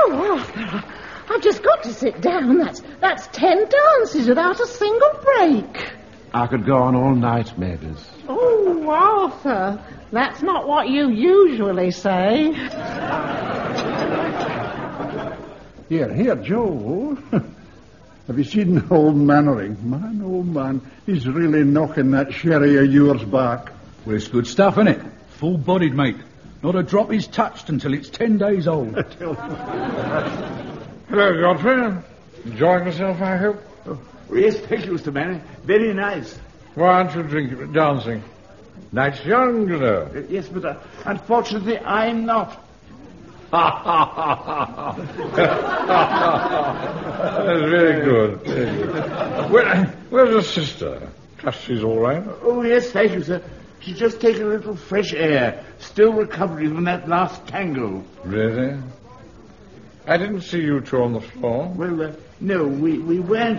Oh, Arthur, I've just got to sit down. That's 10 dances without a single break. I could go on all night, Mavis. Oh, Arthur, that's not what you usually say. Here, Joe. Have you seen old Mannering? Man, old man, he's really knocking that sherry of yours back. Well, it's good stuff, isn't it? Full-bodied, mate. Not a drop is touched until it's 10 days old. Hello, Godfrey. Enjoying yourself, I hope? Oh, yes, thank you, Mr. Manning. Very nice. Why aren't you dancing? Night's young, you know. Yes, but unfortunately, I'm not. That's very good. Very good. Where's your sister? Trust she's all right? Oh, yes, thank you, sir. She's just taken a little fresh air. Still recovering from that last tango. Really? I didn't see you two on the floor. Well, no, we weren't